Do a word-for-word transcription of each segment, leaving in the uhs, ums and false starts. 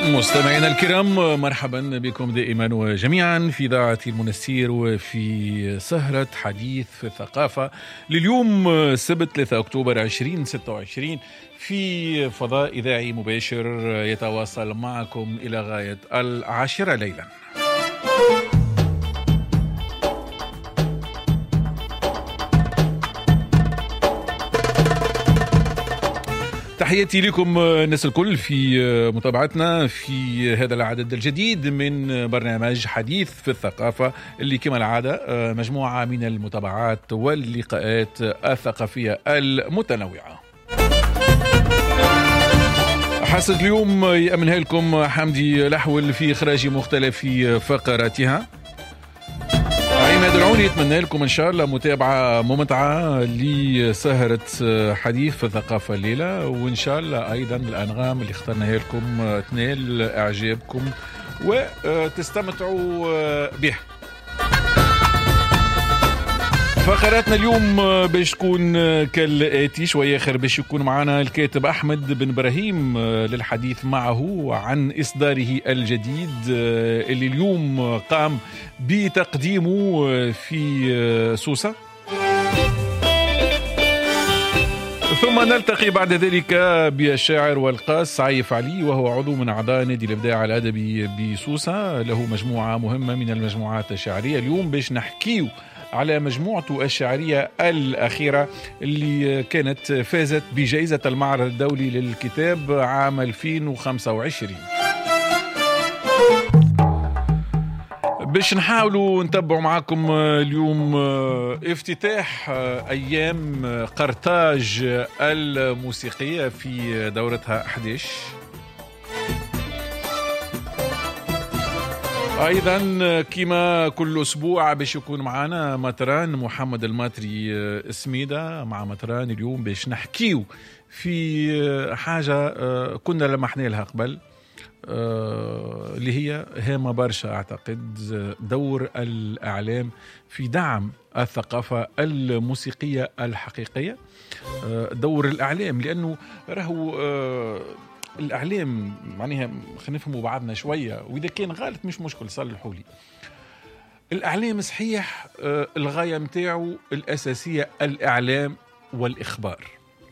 مستمعينا الكرام، مرحبا بكم دائما وجميعا في إذاعة المنستير وفي سهرة حديث في الثقافة لليوم سبت ثلاثة أكتوبر عشرين ستة وعشرين في فضاء إذاعي مباشر يتواصل معكم إلى غاية العاشرة ليلا. تحياتي لكم الناس الكل في متابعتنا في هذا العدد الجديد من برنامج حديث في الثقافة، اللي كما العادة مجموعة من المتابعات واللقاءات الثقافية المتنوعة. حصة اليوم يأمنها لكم حمدي لحول في إخراج مختلف فقراتها. عماد العوني يتمنى لكم إن شاء الله متابعة ممتعة لسهرة حديث في الثقافة الليلة، وإن شاء الله أيضا الأنغام اللي اخترناها لكم تنال إعجابكم وتستمتعوا بها. فقراتنا اليوم باش تكون كالآتي: شوية آخر باش يكون معنا الكاتب أحمد بن إبراهيم للحديث معه عن إصداره الجديد اللي اليوم قام بتقديمه في سوسة. ثم نلتقي بعد ذلك بالشاعر والقاص عايف علي، وهو عضو من أعضاء نادي الإبداع الأدبي بسوسة، له مجموعة مهمة من المجموعات الشعرية. اليوم باش نحكيو على مجموعته الشعرية الأخيرة اللي كانت فازت بجائزة المعرض الدولي للكتاب عام ألفين وخمسة وعشرين. باش نحاولوا نتبعوا معكم اليوم افتتاح أيام قرطاج الموسيقية في دورتها أحد عشر. أيضا كما كل أسبوع باش يكون معنا مطران محمد الماتري اسميدة مع مطران اليوم باش نحكيو في حاجة كنا لمحنا لها قبل، اللي هي هامة برشا أعتقد، دور الإعلام في دعم الثقافة الموسيقية الحقيقية. دور الإعلام لأنه راهو الإعلام معناها خلينا نفهموا بعضنا شوية، وإذا كان غلط مش مشكل صلحوا لي. الإعلام صحيح الغاية متاعه الأساسية الإعلام والإخبار،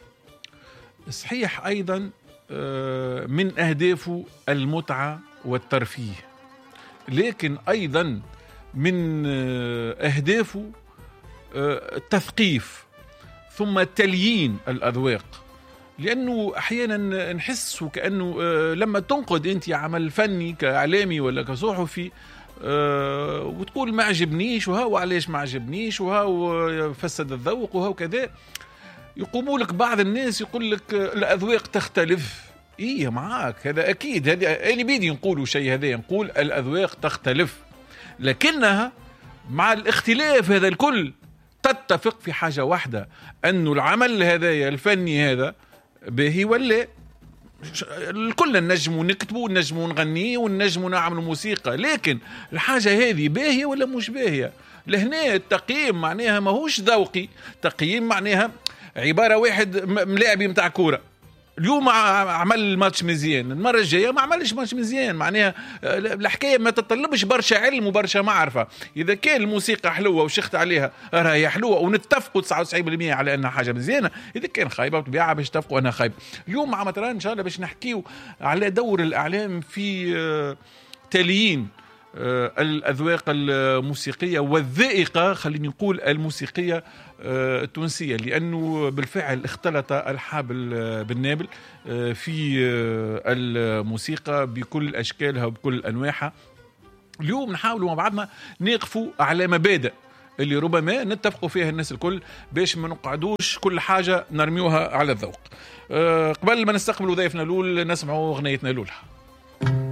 صحيح أيضا من أهدافه المتعة والترفيه، لكن أيضا من أهدافه التثقيف ثم تليين الأذواق. لأنه أحيانا نحس وكأنه لما تنقد أنت عمل فني كإعلامي ولا كصحفي وتقول ما عجبنيش وهاو علاش ما عجبنيش وهاو فسد الذوق وهاو كذا، يقوموا لك بعض الناس يقول لك الأذواق تختلف. إيه معاك، هذا أكيد، هذا أنا بيدي نقولوا شيء، هذا نقول الأذواق تختلف، لكنها مع الاختلاف هذا الكل تتفق في حاجة واحدة، أنه العمل هذا الفني هذا باهي ولا الكل نجموا نكتبوا نجموا نغنيه ونجموا نعملوا موسيقى، لكن الحاجة هذه باهية ولا مش باهية. لهنا التقييم معناها ماهوش ذوقي، تقييم معناها عبارة واحد ملاعبي متاع كورة اليوم عمل ماتش مزيان، المرة الجاية ما عملش ماتش مزيان. معناها الحكاية ما تطلبش برشا علم وبرشا معرفة. إذا كان الموسيقى حلوة وشخت عليها راهي حلوة ونتفقوا تسعة وتسعين بالمئة على أنها حاجة مزيانة، إذا كان خايبة بطبيعة باش تفقوا أنها خايبة. اليوم مع مطران إن شاء الله باش نحكيو على دور الإعلام في تليين الأذواق الموسيقية والذائقة، خليني نقول الموسيقية التونسية، لأنه بالفعل اختلط الحابل بالنابل في الموسيقى بكل أشكالها وبكل أنواعها. اليوم نحاولوا مع بعضنا نقفوا على مبادئ اللي ربما نتفقوا فيها الناس الكل باش ما نقعدوش كل حاجة نرميوها على الذوق. قبل ما نستقبل ضيفنا الأول نسمعوا أغنيتنا الأولى.